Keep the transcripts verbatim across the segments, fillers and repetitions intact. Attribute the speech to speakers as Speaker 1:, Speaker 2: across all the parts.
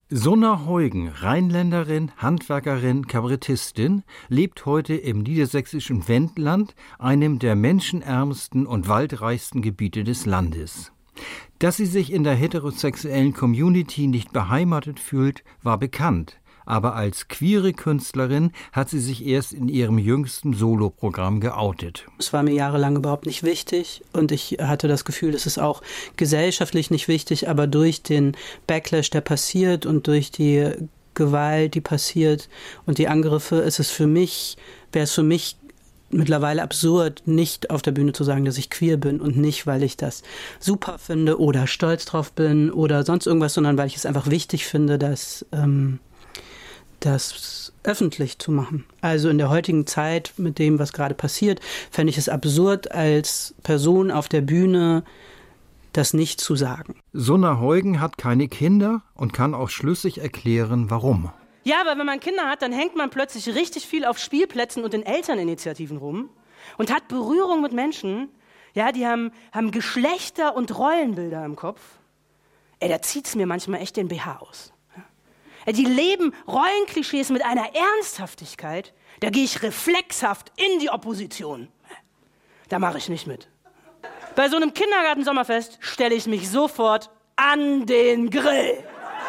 Speaker 1: Sunna Heugen, Rheinländerin, Handwerkerin, Kabarettistin, lebt heute im niedersächsischen Wendland, einem der menschenärmsten und waldreichsten Gebiete des Landes. Dass sie sich in der heterosexuellen Community nicht beheimatet fühlt, war bekannt. Aber als queere Künstlerin hat sie sich erst in ihrem jüngsten Soloprogramm geoutet.
Speaker 2: Es war mir jahrelang überhaupt nicht wichtig und ich hatte das Gefühl, es ist auch gesellschaftlich nicht wichtig, aber durch den Backlash, der passiert und durch die Gewalt, die passiert und die Angriffe, ist es für mich, wäre es für mich mittlerweile absurd, nicht auf der Bühne zu sagen, dass ich queer bin und nicht, weil ich das super finde oder stolz drauf bin oder sonst irgendwas, sondern weil ich es einfach wichtig finde, dass ähm, das öffentlich zu machen. Also in der heutigen Zeit mit dem, was gerade passiert, fände ich es absurd, als Person auf der Bühne das nicht zu sagen.
Speaker 1: Sunna Heugen hat keine Kinder und kann auch schlüssig erklären, warum.
Speaker 3: Ja, aber wenn man Kinder hat, dann hängt man plötzlich richtig viel auf Spielplätzen und in Elterninitiativen rum und hat Berührung mit Menschen, ja, die haben, haben Geschlechter und Rollenbilder im Kopf. Ey, da zieht's mir manchmal echt den B H aus. Die leben Rollenklischees mit einer Ernsthaftigkeit, da gehe ich reflexhaft in die Opposition. Da mache ich nicht mit. Bei so einem Kindergarten-Sommerfest stelle ich mich sofort an den Grill.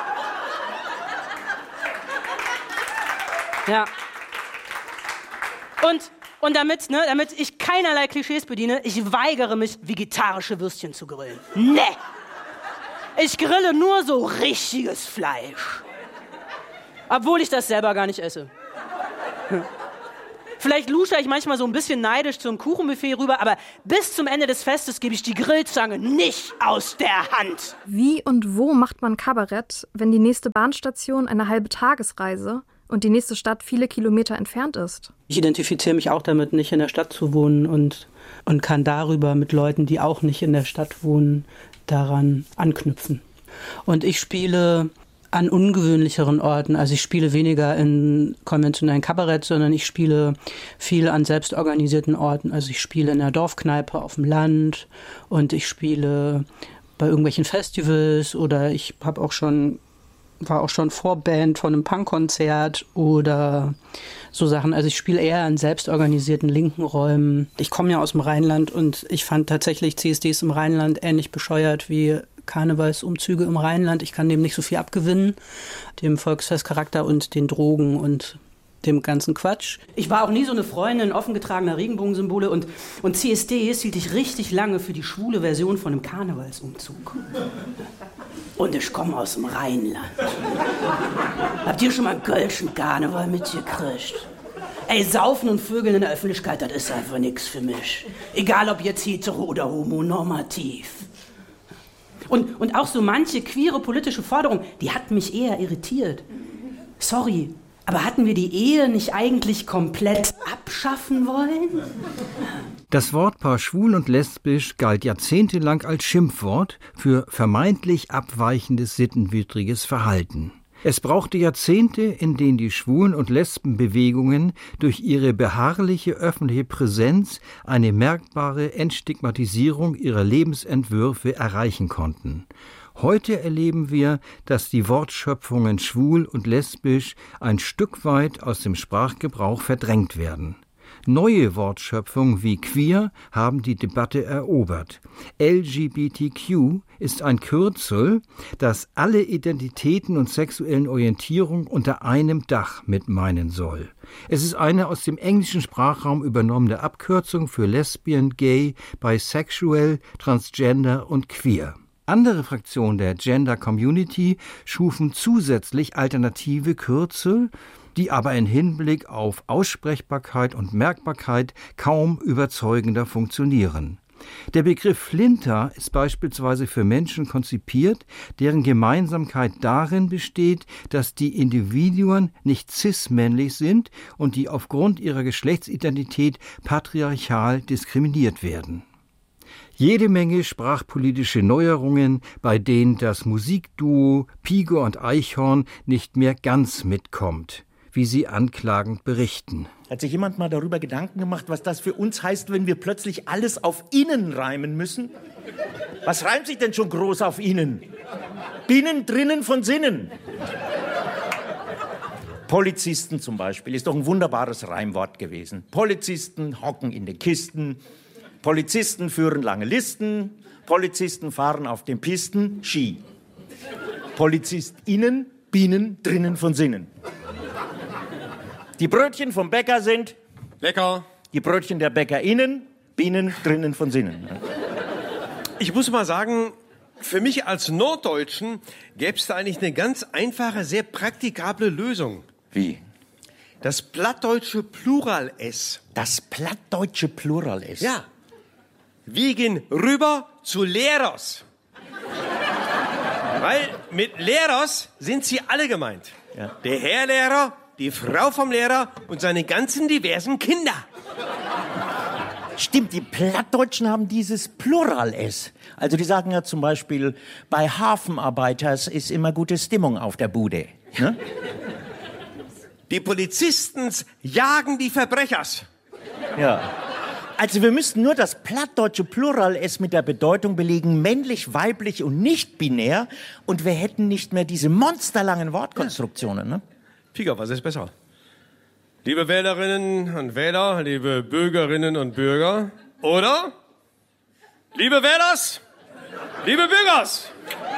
Speaker 3: Ja. Und, und damit, ne, damit ich keinerlei Klischees bediene, ich weigere mich, vegetarische Würstchen zu grillen. Nee! Ich grille nur so richtiges Fleisch. Obwohl ich das selber gar nicht esse. Hm. Vielleicht lusche ich manchmal so ein bisschen neidisch zum Kuchenbuffet rüber, aber bis zum Ende des Festes gebe ich die Grillzange nicht aus der Hand.
Speaker 4: Wie und wo macht man Kabarett, wenn die nächste Bahnstation eine halbe Tagesreise und die nächste Stadt viele Kilometer entfernt ist?
Speaker 2: Ich identifiziere mich auch damit, nicht in der Stadt zu wohnen und, und kann darüber mit Leuten, die auch nicht in der Stadt wohnen, daran anknüpfen. Und ich spiele an ungewöhnlicheren Orten. Also ich spiele weniger in konventionellen Kabarett, sondern ich spiele viel an selbstorganisierten Orten. Also ich spiele in der Dorfkneipe auf dem Land und ich spiele bei irgendwelchen Festivals oder ich habe auch schon war auch schon Vorband von einem Punkkonzert oder so Sachen. Also ich spiele eher an selbstorganisierten linken Räumen. Ich komme ja aus dem Rheinland und ich fand tatsächlich C S Ds im Rheinland ähnlich bescheuert wie Karnevalsumzüge im Rheinland. Ich kann dem nicht so viel abgewinnen, dem Volksfestcharakter und den Drogen und dem ganzen Quatsch. Ich war auch nie so eine Freundin offen getragener Regenbogensymbole und, und C S Ds hielt ich richtig lange für die schwule Version von einem Karnevalsumzug. Und ich komme aus dem Rheinland. Habt ihr schon mal einen Kölschen Karneval mitgekriegt? Ey, Saufen und Vögeln in der Öffentlichkeit, das ist einfach nichts für mich. Egal ob jetzt hetero oder homonormativ. Und, und auch so manche queere politische Forderung, die hat mich eher irritiert. Sorry, aber hatten wir die Ehe nicht eigentlich komplett abschaffen wollen?
Speaker 1: Das Wortpaar schwul und lesbisch galt jahrzehntelang als Schimpfwort für vermeintlich abweichendes, sittenwidriges Verhalten. Es brauchte Jahrzehnte, in denen die Schwulen- und Lesbenbewegungen durch ihre beharrliche öffentliche Präsenz eine merkbare Entstigmatisierung ihrer Lebensentwürfe erreichen konnten. Heute erleben wir, dass die Wortschöpfungen schwul und lesbisch ein Stück weit aus dem Sprachgebrauch verdrängt werden. Neue Wortschöpfungen wie queer haben die Debatte erobert. L G B T Q ist ein Kürzel, das alle Identitäten und sexuellen Orientierungen unter einem Dach mit meinen soll. Es ist eine aus dem englischen Sprachraum übernommene Abkürzung für Lesbian, Gay, Bisexual, Transgender und Queer. Andere Fraktionen der Gender Community schufen zusätzlich alternative Kürzel, die aber in Hinblick auf Aussprechbarkeit und Merkbarkeit kaum überzeugender funktionieren. Der Begriff Flinter ist beispielsweise für Menschen konzipiert, deren Gemeinsamkeit darin besteht, dass die Individuen nicht cis-männlich sind und die aufgrund ihrer Geschlechtsidentität patriarchal diskriminiert werden. Jede Menge sprachpolitische Neuerungen, bei denen das Musikduo Pigo und Eichhorn nicht mehr ganz mitkommt, wie sie anklagend berichten.
Speaker 5: Hat sich jemand mal darüber Gedanken gemacht, was das für uns heißt, wenn wir plötzlich alles auf innen reimen müssen? Was reimt sich denn schon groß auf innen? Binnen, drinnen von Sinnen. Polizisten zum Beispiel ist doch ein wunderbares Reimwort gewesen. Polizisten hocken in den Kisten, Polizisten führen lange Listen, Polizisten fahren auf den Pisten Ski. PolizistInnen, Bienen, drinnen von Sinnen. Die Brötchen vom Bäcker sind
Speaker 6: lecker.
Speaker 5: Die Brötchen der BäckerInnen, Bienen, drinnen von Sinnen.
Speaker 6: Ich muss mal sagen, für mich als Norddeutschen gäbe es da eigentlich eine ganz einfache, sehr praktikable Lösung.
Speaker 5: Wie?
Speaker 6: Das plattdeutsche Plural-S.
Speaker 5: Das plattdeutsche Plural-S?
Speaker 6: Ja. Wir gehen rüber zu Lehrers. Weil mit Lehrers sind sie alle gemeint.
Speaker 5: Ja.
Speaker 6: Der Herr Lehrer, die Frau vom Lehrer und seine ganzen diversen Kinder.
Speaker 5: Stimmt, die Plattdeutschen haben dieses Plural-S. Also die sagen ja zum Beispiel, bei Hafenarbeiters ist immer gute Stimmung auf der Bude. Ne?
Speaker 6: Die Polizisten jagen die Verbrechers.
Speaker 5: Ja. Also wir müssten nur das plattdeutsche Plural-S mit der Bedeutung belegen, männlich, weiblich und nicht binär, und wir hätten nicht mehr diese monsterlangen Wortkonstruktionen. Ne?
Speaker 6: Figa, was ist besser? Liebe Wählerinnen und Wähler, liebe Bürgerinnen und Bürger, oder? Liebe Wählers, liebe Bürgers.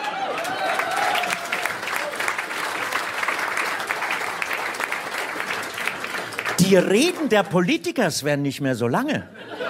Speaker 5: Die Reden der Politikers werden nicht mehr so lange.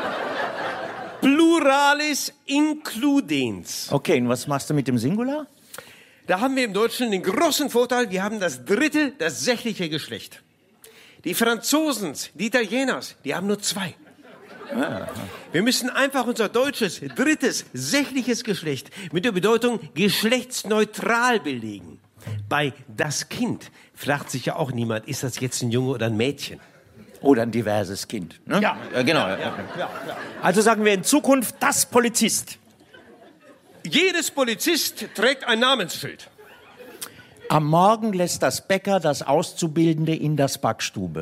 Speaker 6: Pluralis includens.
Speaker 5: Okay, und was machst du mit dem Singular?
Speaker 6: Da haben wir im Deutschen den großen Vorteil, wir haben das dritte, das sächliche Geschlecht. Die Franzosen, die Italieners, die haben nur zwei. Wir müssen einfach unser deutsches drittes sächliches Geschlecht mit der Bedeutung geschlechtsneutral belegen. Bei das Kind fragt sich ja auch niemand, ist das jetzt ein Junge oder ein Mädchen?
Speaker 5: Oder ein diverses Kind. Ne?
Speaker 6: Ja.
Speaker 5: ja, genau. Ja, ja. Ja, ja. Also sagen wir in Zukunft das Polizist.
Speaker 6: Jedes Polizist trägt ein Namensschild.
Speaker 5: Am Morgen lässt das Bäcker das Auszubildende in das Backstube.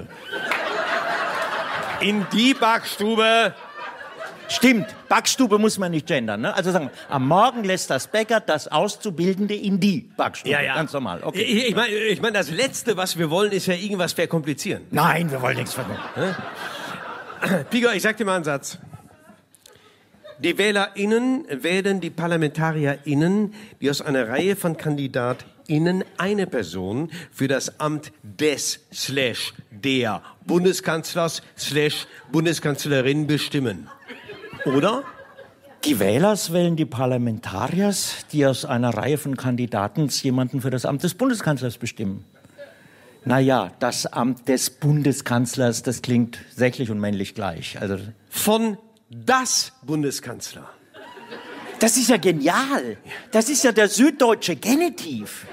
Speaker 6: In die Backstube.
Speaker 5: Stimmt, Backstube muss man nicht gendern. Ne? Also sagen wir, am Morgen lässt das Bäcker das Auszubildende in die Backstube.
Speaker 6: Ja, ja.
Speaker 5: Ganz normal. Okay.
Speaker 6: Ich, ich meine, ich mein, das Letzte, was wir wollen, ist ja irgendwas verkomplizieren.
Speaker 5: Nein, wir wollen nichts verkommen.
Speaker 6: Pigo, ich sag dir mal einen Satz. Die WählerInnen wählen die ParlamentarierInnen, die aus einer Reihe von KandidatInnen eine Person für das Amt des slash der Bundeskanzlers slash Bundeskanzlerin bestimmen. Oder?
Speaker 5: Die Wählers wählen die Parlamentariers, die aus einer Reihe von Kandidaten jemanden für das Amt des Bundeskanzlers bestimmen. Naja, das Amt des Bundeskanzlers, das klingt sächlich und männlich gleich. Also
Speaker 6: von das Bundeskanzler.
Speaker 5: Das ist ja genial. Das ist ja der süddeutsche Genitiv.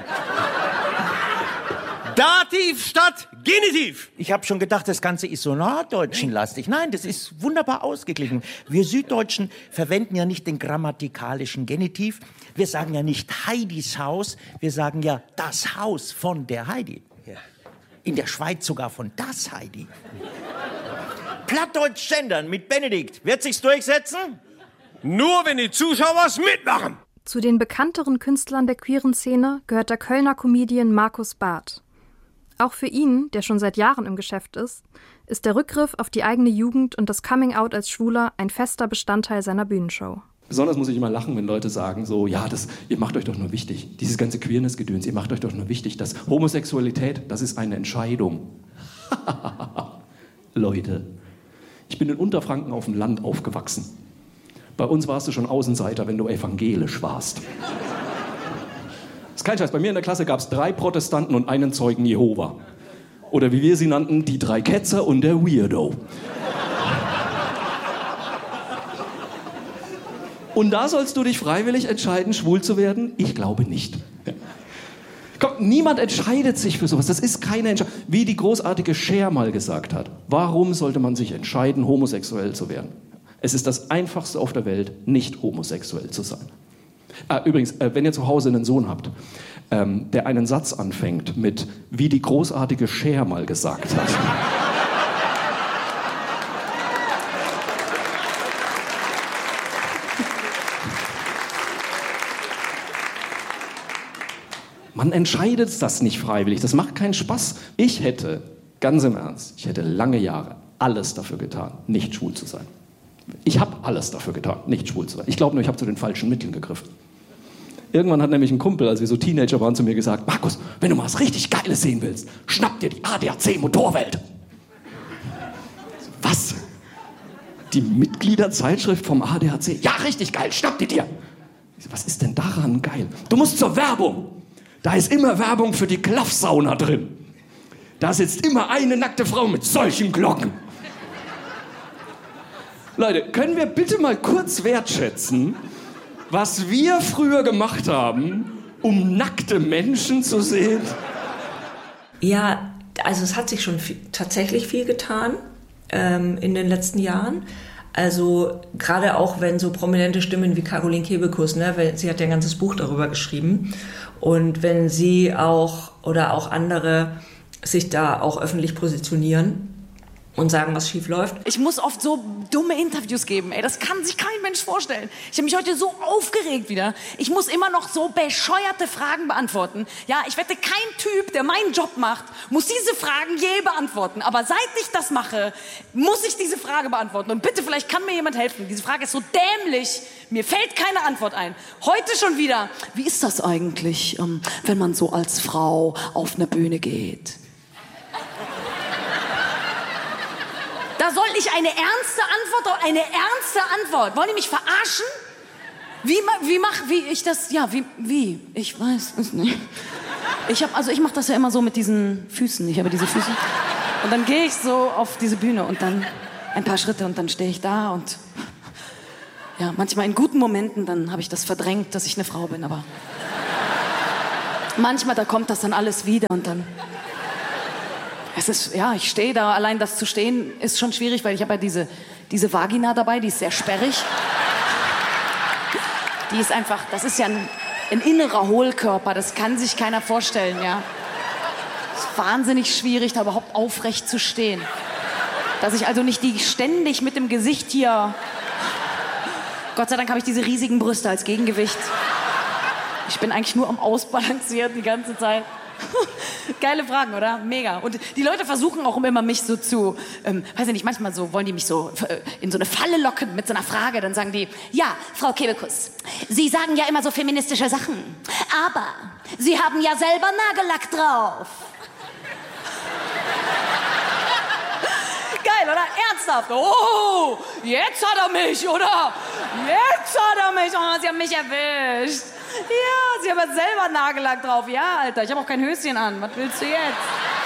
Speaker 6: Dativ statt Genitiv.
Speaker 5: Ich habe schon gedacht, das Ganze ist so norddeutschenlastig. Nein, das ist wunderbar ausgeglichen. Wir Süddeutschen verwenden ja nicht den grammatikalischen Genitiv. Wir sagen ja nicht Heidis Haus, wir sagen ja das Haus von der Heidi.
Speaker 6: Ja.
Speaker 5: In der Schweiz sogar von das Heidi. Plattdeutsch gendern mit Benedikt. Wird sich's durchsetzen?
Speaker 6: Nur wenn die Zuschauer es mitmachen.
Speaker 4: Zu den bekannteren Künstlern der queeren Szene gehört der Kölner Comedian Markus Barth. Auch für ihn, der schon seit Jahren im Geschäft ist, ist der Rückgriff auf die eigene Jugend und das Coming-out als Schwuler ein fester Bestandteil seiner Bühnenshow.
Speaker 7: Besonders muss ich immer lachen, wenn Leute sagen so, ja, das, ihr macht euch doch nur wichtig, dieses ganze Queerness-Gedöns, ihr macht euch doch nur wichtig, dass Homosexualität, das ist eine Entscheidung. Leute, ich bin in Unterfranken auf dem Land aufgewachsen. Bei uns warst du schon Außenseiter, wenn du evangelisch warst. Das ist kein Scheiß. Bei mir in der Klasse gab es drei Protestanten und einen Zeugen Jehova. Oder wie wir sie nannten, die drei Ketzer und der Weirdo. Und da sollst du dich freiwillig entscheiden, schwul zu werden? Ich glaube nicht. Ja. Komm, niemand entscheidet sich für sowas. Das ist keine Entscheidung. Wie die großartige Cher mal gesagt hat. Warum sollte man sich entscheiden, homosexuell zu werden? Es ist das Einfachste auf der Welt, nicht homosexuell zu sein. Ah, übrigens, äh, wenn ihr zu Hause einen Sohn habt, ähm, der einen Satz anfängt mit, wie die großartige Cher mal gesagt hat. Man entscheidet das nicht freiwillig, das macht keinen Spaß. Ich hätte, ganz im Ernst, ich hätte lange Jahre alles dafür getan, nicht schwul zu sein. Ich habe alles dafür getan, nicht schwul zu sein. Ich glaube nur, ich habe zu den falschen Mitteln gegriffen. Irgendwann hat nämlich ein Kumpel, als wir so Teenager waren, zu mir gesagt, Markus, wenn du mal was richtig Geiles sehen willst, schnapp dir die A D A C Motorwelt. Was? Die Mitgliederzeitschrift vom A D A C? Ja, richtig geil, schnapp die dir. Ich so, was ist denn daran geil? Du musst zur Werbung. Da ist immer Werbung für die Klaffsauna drin. Da sitzt immer eine nackte Frau mit solchen Glocken. Leute, können wir bitte mal kurz wertschätzen, was wir früher gemacht haben, um nackte Menschen zu sehen?
Speaker 8: Ja, also es hat sich schon viel, tatsächlich viel getan ähm, in den letzten Jahren. Also gerade auch, wenn so prominente Stimmen wie Caroline Kebekus, ne, weil sie hat ja ein ganzes Buch darüber geschrieben, und wenn sie auch oder auch andere sich da auch öffentlich positionieren und sagen, was schief läuft.
Speaker 9: Ich muss oft so dumme Interviews geben, ey, das kann sich kein Mensch vorstellen. Ich habe mich heute so aufgeregt wieder. Ich muss immer noch so bescheuerte Fragen beantworten. Ja, ich wette, kein Typ, der meinen Job macht, muss diese Fragen je beantworten. Aber seit ich das mache, muss ich diese Frage beantworten. Und bitte, vielleicht kann mir jemand helfen. Diese Frage ist so dämlich, mir fällt keine Antwort ein. Heute schon wieder. Wie ist das eigentlich, wenn man so als Frau auf eine Bühne geht? Da soll ich eine ernste Antwort, eine ernste Antwort. Wollen die mich verarschen? Wie, wie mach, wie ich das, ja, wie, wie? Ich weiß es nicht. Ich hab, also ich mache das ja immer so mit diesen Füßen. Ich habe diese Füße. Und dann gehe ich so auf diese Bühne und dann ein paar Schritte und dann stehe ich da und ja, manchmal in guten Momenten, dann habe ich das verdrängt, dass ich eine Frau bin, aber manchmal, da kommt das dann alles wieder und dann es ist, ja, ich stehe da, allein das zu stehen ist schon schwierig, weil ich habe ja diese, diese Vagina dabei, die ist sehr sperrig. Die ist einfach, das ist ja ein, ein innerer Hohlkörper, das kann sich keiner vorstellen, ja. Es ist wahnsinnig schwierig, da überhaupt aufrecht zu stehen. Dass ich also nicht die ständig mit dem Gesicht hier... Gott sei Dank habe ich diese riesigen Brüste als Gegengewicht. Ich bin eigentlich nur am Ausbalancieren die ganze Zeit. Geile Fragen, oder? Mega. Und die Leute versuchen auch immer, mich so zu, ähm, weiß ich nicht, manchmal so, wollen die mich so äh, in so eine Falle locken mit so einer Frage. Dann sagen die, ja, Frau Kebekus, Sie sagen ja immer so feministische Sachen, aber Sie haben ja selber Nagellack drauf. Geil, oder? Ernsthaft. Oh, jetzt hat er mich, oder? Jetzt hat er mich. Oh, Sie haben mich erwischt. Ja, Sie haben ja selber Nagellack drauf. Ja, Alter, ich habe auch kein Höschen an. Was willst du jetzt?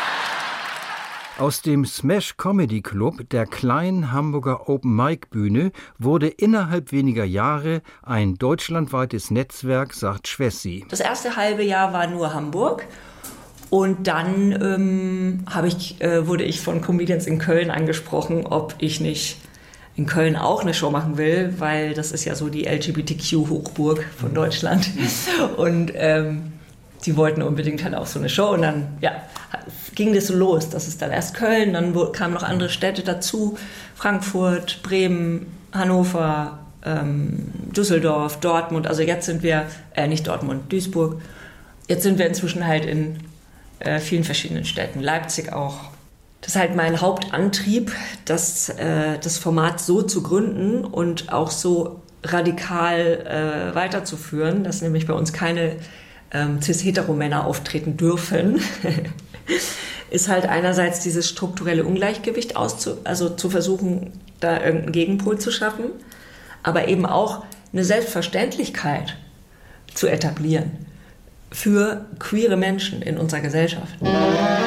Speaker 1: Aus dem Smash Comedy Club, der kleinen Hamburger Open-Mic-Bühne, wurde innerhalb weniger Jahre ein deutschlandweites Netzwerk, sagt Schwessi.
Speaker 8: Das erste halbe Jahr war nur Hamburg. Und dann ähm, hab ich, äh, wurde ich von Comedians in Köln angesprochen, ob ich nicht in Köln auch eine Show machen will, weil das ist ja so die L G B T Q-Hochburg von Deutschland. Und ähm, die wollten unbedingt halt auch so eine Show. Und dann ja, ging das so los. Das ist dann erst Köln, dann kamen noch andere Städte dazu. Frankfurt, Bremen, Hannover, ähm, Düsseldorf, Dortmund. Also jetzt sind wir, äh, nicht Dortmund, Duisburg. Jetzt sind wir inzwischen halt in äh, vielen verschiedenen Städten. Leipzig auch. Das ist halt mein Hauptantrieb, das, äh, das Format so zu gründen und auch so radikal äh, weiterzuführen, dass nämlich bei uns keine ähm, cis-hetero-Männer auftreten dürfen, ist halt einerseits dieses strukturelle Ungleichgewicht auszu- also zu versuchen, da irgendeinen Gegenpol zu schaffen, aber eben auch eine Selbstverständlichkeit zu etablieren für queere Menschen in unserer Gesellschaft.